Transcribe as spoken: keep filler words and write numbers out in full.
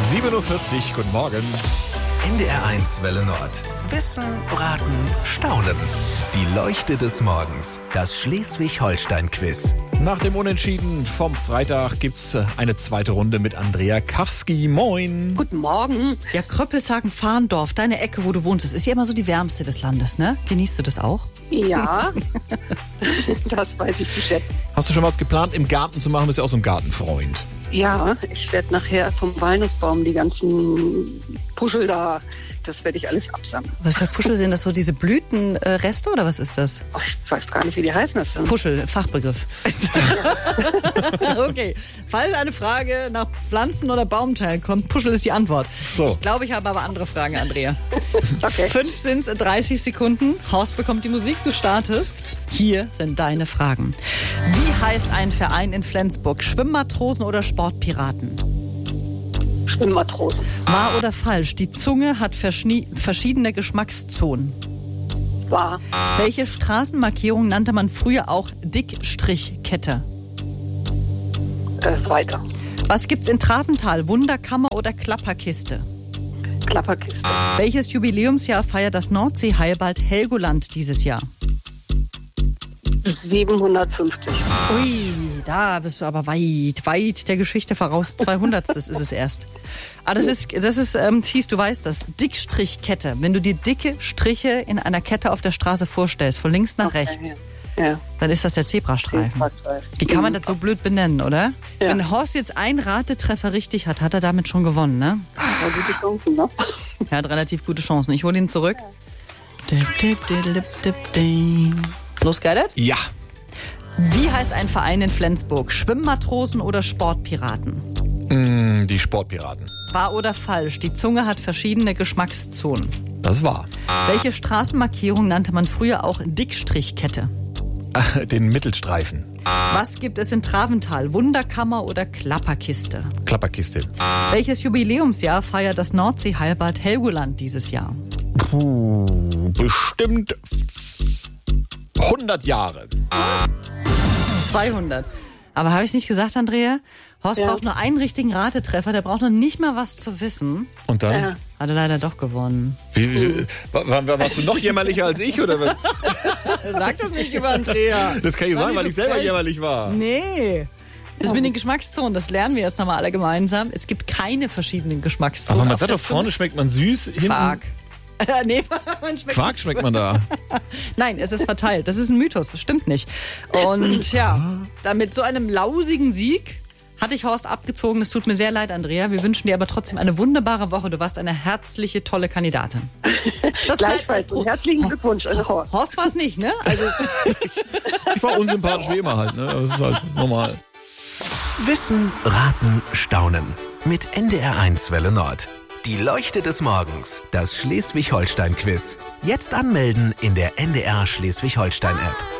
sieben Uhr vierzig, guten Morgen. N D R eins Welle Nord. Wissen, Raten, Staunen. Die Leuchte des Morgens. Das Schleswig-Holstein-Quiz. Nach dem Unentschieden vom Freitag gibt's eine zweite Runde mit Andrea Kawski. Moin. Guten Morgen. Ja, Kröppelshagen, Farndorf, deine Ecke, wo du wohnst, das ist ja immer so die wärmste des Landes, ne? Genießt du das auch? Ja, das weiß ich zu schätzen. Hast du schon was geplant, im Garten zu machen? Bist ja auch so ein Gartenfreund. Ja, ich werde nachher vom Walnussbaum die ganzen Puschel da, das werde ich alles absammeln. Was für Puschel sind das, so diese Blütenreste oder was ist das? Oh, ich weiß gar nicht, wie die heißen. Das sind. Puschel, Fachbegriff. Okay, falls eine Frage nach Pflanzen- oder Baumteilen kommt, Puschel ist die Antwort. So. Ich glaube, ich habe aber andere Fragen, Andrea. Okay. Fünf sind es in dreißig Sekunden. Horst bekommt die Musik, du startest. Hier sind deine Fragen. Wie heißt ein Verein in Flensburg? Schwimmmatrosen oder Sportpiraten? Schwimmmatrosen. Wahr oder falsch? Die Zunge hat verschnie- verschiedene Geschmackszonen. Wahr. Welche Straßenmarkierung nannte man früher auch Dickstrichkette? Äh, weiter. Was gibt's in Traventhal? Wunderkammer oder Klapperkiste? Klapperkiste. Welches Jubiläumsjahr feiert das Nordseeheilbad Helgoland dieses Jahr? siebenhundertfünfzig. Ui, da bist du aber weit, weit der Geschichte voraus. zweihundertstes ist es erst. Aber das ist, das ist ähm, fies, du weißt das. Dickstrichkette. Wenn du dir dicke Striche in einer Kette auf der Straße vorstellst, von links nach Okay, rechts, Ja. dann ist das der Zebrastreifen. Zebrastreifen. Wie kann man das so blöd benennen, oder? Ja. Wenn Horst jetzt einen Ratetreffer richtig hat, hat er damit schon gewonnen, ne? Aber gute Chancen, ne? Er hat relativ gute Chancen. Ich hole ihn zurück. Dip, dip, dip, dip, dip, dip. Los, Gerrit? Ja. Wie heißt ein Verein in Flensburg? Schwimmmatrosen oder Sportpiraten? Mm, die Sportpiraten. Wahr oder falsch? Die Zunge hat verschiedene Geschmackszonen. Das war. Welche Straßenmarkierung nannte man früher auch Dickstrichkette? Den Mittelstreifen. Was gibt es in Traventhal? Wunderkammer oder Klapperkiste? Klapperkiste. Welches Jubiläumsjahr feiert das Nordseeheilbad Helgoland dieses Jahr? Puh, bestimmt hundert Jahre. zweihundert. Aber habe ich es nicht gesagt, Andrea? Horst Ja. braucht nur einen richtigen Ratetreffer, der braucht noch nicht mal was zu wissen. Und dann? Ja. Hat er leider doch gewonnen. Wie, wie, war, war, warst du noch jämmerlicher als ich, oder was? Sag das nicht über Andrea. Das kann ich Sag sagen, nicht weil so ich selber frech. jämmerlich war. Nee. Das mit den Geschmackszonen, das lernen wir jetzt nochmal alle gemeinsam. Es gibt keine verschiedenen Geschmackszonen. Aber man Auf sagt der doch, vorne schmeckt man süß, hinten Quark. nee, man schmeckt Quark schmeckt man da. Nein, es ist verteilt. Das ist ein Mythos, das stimmt nicht. Und ja, damit so einem lausigen Sieg hatte ich Horst abgezogen. Es tut mir sehr leid, Andrea. Wir wünschen dir aber trotzdem eine wunderbare Woche. Du warst eine herzliche, tolle Kandidatin. Das bleibt als Gleichfalls. Trost. Herzlichen Glückwunsch an Horst. Horst war es nicht, ne? Also Ich war unsympathisch wie immer halt, ne? Das ist halt normal. Wissen, Raten, Staunen. Mit N D R eins Welle Nord. Die Leuchte des Morgens. Das Schleswig-Holstein-Quiz. Jetzt anmelden in der N D R Schleswig-Holstein-App.